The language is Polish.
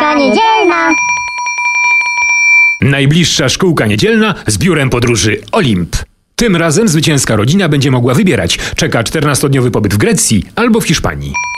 szkółka niedzielna. Najbliższa szkółka niedzielna z biurem podróży Olimp. Tym razem zwycięska rodzina będzie mogła wybierać. Czeka 14-dniowy pobyt w Grecji albo w Hiszpanii.